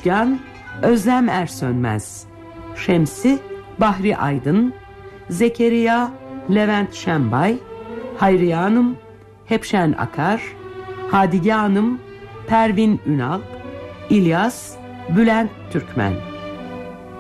Müjgan Özlem Ersönmez, Şemsi Bahri Aydın, Zekeriya Levent Şenbay, Hayriye Hanım Hepşen Akar, Hadige Hanım Pervin Ünal, İlyas Bülent Türkmen.